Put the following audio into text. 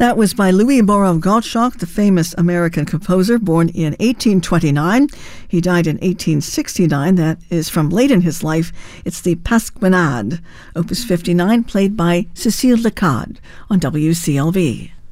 That was by Louis Borov Gottschalk, the famous American composer, born in 1829. He died in 1869. That is from late in his life. It's the Pasquinade, Opus 59, played by Cécile Lecade on WCLV.